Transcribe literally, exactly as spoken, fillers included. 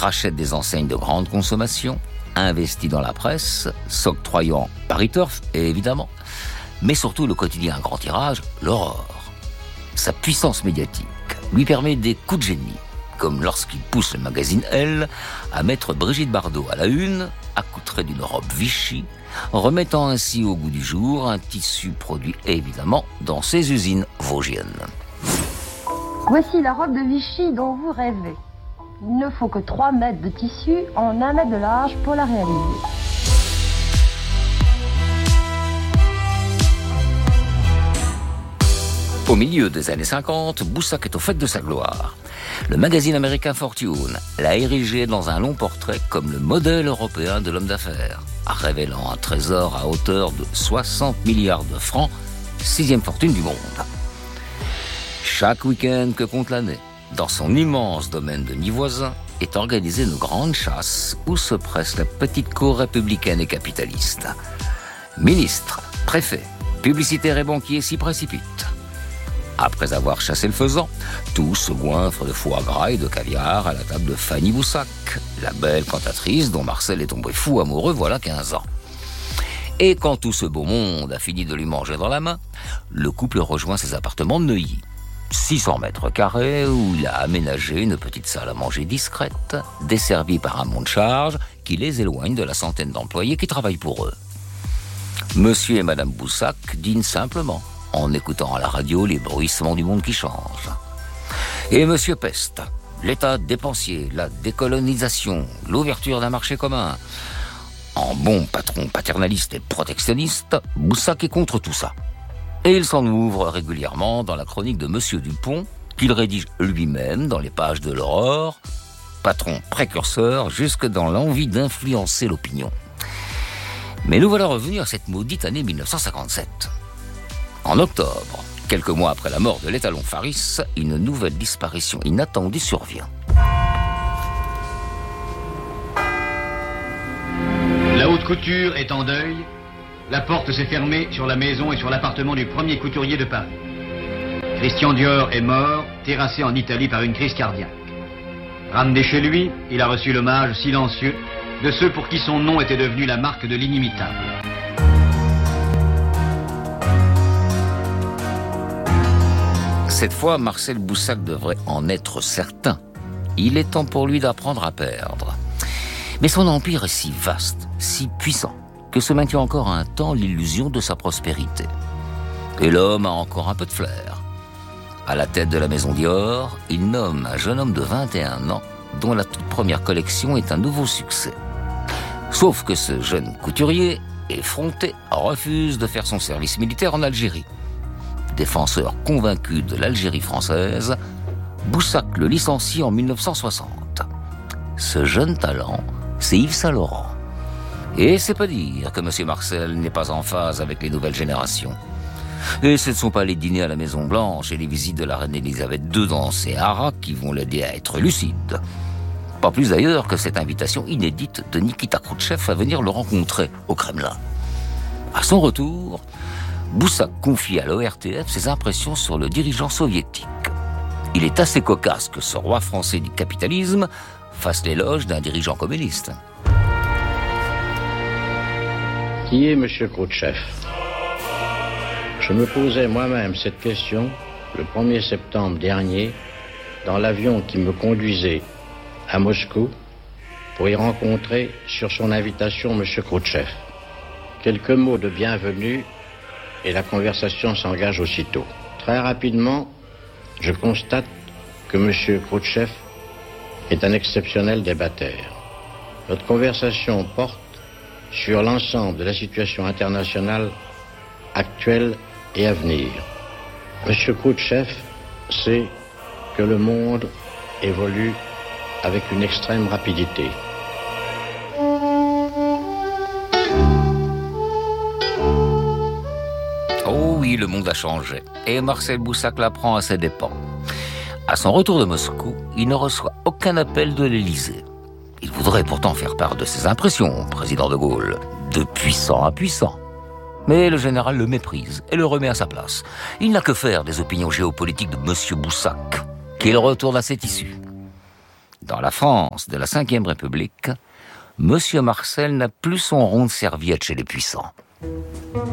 rachète des enseignes de grande consommation, investit dans la presse, s'octroyant Paris Turf, évidemment, mais surtout le quotidien à grand tirage, l'Aurore. Sa puissance médiatique lui permet des coups de génie, comme lorsqu'il pousse le magazine Elle à mettre Brigitte Bardot à la une, accoutrée d'une robe Vichy, remettant ainsi au goût du jour un tissu produit évidemment dans ses usines vosgiennes. Voici la robe de Vichy dont vous rêvez. Il ne faut que trois mètres de tissu en un mètre de large pour la réaliser. Au milieu des années cinquante, Boussac est au fait de sa gloire. Le magazine américain Fortune l'a érigé dans un long portrait comme le modèle européen de l'homme d'affaires, révélant un trésor à hauteur de soixante milliards de francs, sixième fortune du monde. Chaque week-end que compte l'année, dans son immense domaine de nid voisin, est organisée une grande chasse où se presse la petite cour républicaine et capitaliste. Ministres, préfets, publicitaires et banquiers s'y précipitent. Après avoir chassé le faisan, tous se goinfrent de foie gras et de caviar à la table de Fanny Boussac, la belle cantatrice dont Marcel est tombé fou amoureux voilà quinze ans. Et quand tout ce beau monde a fini de lui manger dans la main, le couple rejoint ses appartements de Neuilly. six cents mètres carrés où il a aménagé une petite salle à manger discrète, desservie par un monte charge qui les éloigne de la centaine d'employés qui travaillent pour eux. Monsieur et Madame Boussac dînent simplement, en écoutant à la radio les bruissements du monde qui change. Et Monsieur Peste, l'état dépensier, la décolonisation, l'ouverture d'un marché commun. En bon patron paternaliste et protectionniste, Boussac est contre tout ça. Et il s'en ouvre régulièrement dans la chronique de Monsieur Dupont, qu'il rédige lui-même dans les pages de l'Aurore, patron précurseur jusque dans l'envie d'influencer l'opinion. Mais nous voilà revenus à cette maudite année mille neuf cent cinquante-sept. En octobre, quelques mois après la mort de l'étalon Faris, une nouvelle disparition inattendue survient. La haute couture est en deuil. La porte s'est fermée sur la maison et sur l'appartement du premier couturier de Paris. Christian Dior est mort, terrassé en Italie par une crise cardiaque. Ramené chez lui, il a reçu l'hommage silencieux de ceux pour qui son nom était devenu la marque de l'inimitable. Cette fois, Marcel Boussac devrait en être certain. Il est temps pour lui d'apprendre à perdre. Mais son empire est si vaste, si puissant, que se maintient encore un temps l'illusion de sa prospérité. Et l'homme a encore un peu de flair. À la tête de la maison Dior, il nomme un jeune homme de vingt et un ans, dont la toute première collection est un nouveau succès. Sauf que ce jeune couturier, effronté, refuse de faire son service militaire en Algérie. Défenseur convaincu de l'Algérie française, Boussac le licencie en mille neuf cent soixante. Ce jeune talent, c'est Yves Saint-Laurent. Et c'est pas dire que M. Marcel n'est pas en phase avec les nouvelles générations. Et ce ne sont pas les dîners à la Maison Blanche et les visites de la reine Elisabeth deux dans ses haras qui vont l'aider à être lucide. Pas plus d'ailleurs que cette invitation inédite de Nikita Khrouchtchev à venir le rencontrer au Kremlin. À son retour, Boussac confie à l'O R T F ses impressions sur le dirigeant soviétique. Il est assez cocasse que ce roi français du capitalisme fasse l'éloge d'un dirigeant communiste. Qui est M. Khrouchtchev ? Je me posais moi-même cette question le premier septembre dernier dans l'avion qui me conduisait à Moscou pour y rencontrer sur son invitation M. Khrouchtchev. Quelques mots de bienvenue et la conversation s'engage aussitôt. Très rapidement, je constate que M. Khrouchtchev est un exceptionnel débatteur. Notre conversation porte sur l'ensemble de la situation internationale actuelle et à venir. M. Khrouchtchev sait que le monde évolue avec une extrême rapidité. Oh oui, le monde a changé. Et Marcel Boussac l'apprend à ses dépens. À son retour de Moscou, il ne reçoit aucun appel de l'Élysée. Il voudrait pourtant faire part de ses impressions, président de Gaulle, de puissant à puissant. Mais le général le méprise et le remet à sa place. Il n'a que faire des opinions géopolitiques de M. Boussac, qu'il retourne à ses tissus. Dans la France de la Cinquième République, Monsieur Marcel n'a plus son rond de serviette chez les puissants.